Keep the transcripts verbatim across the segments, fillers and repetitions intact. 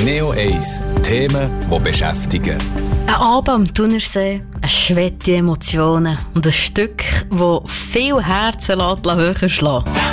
Neo eins. Themen, die beschäftigen. Ein Abend am Thunersee, eine schwette Emotionen und ein Stück, das viel Herzen höher schlagen lässt.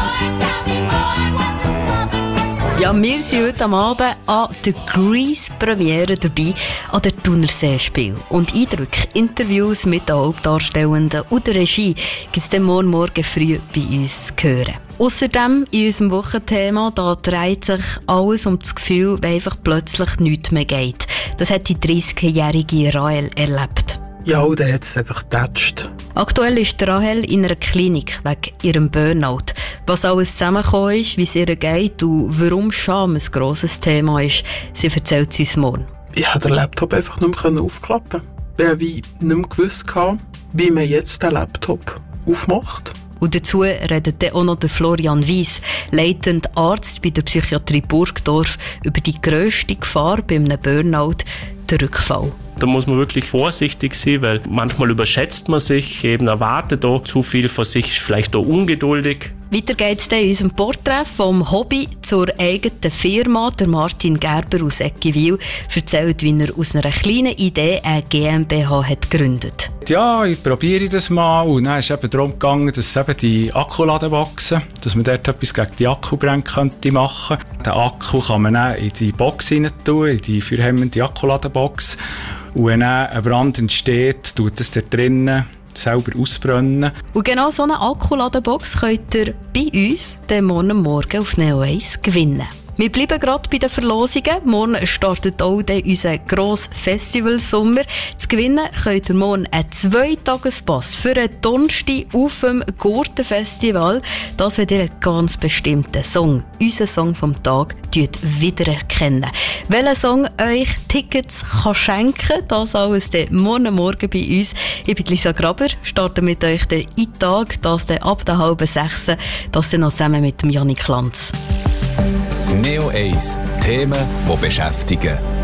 Ja, wir sind heute am Abend an der Grease-Premiere dabei, an der Thunersee-Spiel. Und Eindrücke, Interviews mit den Hauptdarstellenden und der Regie gibt es dann morgen, morgen früh bei uns zu hören. Außerdem in unserem Wochenthema, da dreht sich alles um das Gefühl, wenn einfach plötzlich nichts mehr geht. Das hat die dreißigjährige Rahel erlebt. Ja, und dann hat es einfach getatscht. Aktuell ist Rahel in einer Klinik wegen ihrem Burnout. Was alles zusammengekommen ist, wie es ihr geht und warum Scham ein grosses Thema ist, sie erzählt es uns morgen. Ich konnte den Laptop einfach nicht mehr aufklappen. Ich habe wie nicht mehr gewusst, wie man jetzt den Laptop aufmacht. Und dazu redet dann auch noch der Florian Weiss, leitender Arzt bei der Psychiatrie Burgdorf, über die grösste Gefahr bei einem Burnout, der Rückfall. Da muss man wirklich vorsichtig sein, weil manchmal überschätzt man sich, eben erwartet auch zu viel von sich, ist vielleicht auch ungeduldig. Weiter geht es in unserem Porträt vom Hobby zur eigenen Firma. Der Martin Gerber aus Eckiwil erzählt, wie er aus einer kleinen Idee eine GmbH hat gegründet. Ja, ich probiere das mal und dann ist es eben darum gegangen, dass eben die Akkuladenboxen, dass man dort etwas gegen die Akkubrände könnte machen. Den Akku kann man dann in die Box rein tun, in die feuerhemmende Akkuladenbox. Und wenn dann ein Brand entsteht, tut es dort drinnen selber ausbrennen. Und genau so eine Akkuladenbox könnt ihr bei uns den morgen Morgen auf Neo eins gewinnen. Wir bleiben gerade bei den Verlosungen. Morgen startet auch unser grosser Festivalsommer. Zu gewinnen könnt ihr morgen einen Zweitagespass für einen Donnerstag auf dem Gurtenfestival. Das wird ihr einen ganz bestimmten Song, unseren Song vom Tag, wiedererkennen. Welcher Song euch Tickets kann schenken kann, das alles dann morgen Morgen bei uns. Ich bin Lisa Graber, starte mit euch den Tag, das dann ab der halben sechs, das dann noch zusammen mit dem Janik Lanz. Neo eins. Themen, die beschäftigen.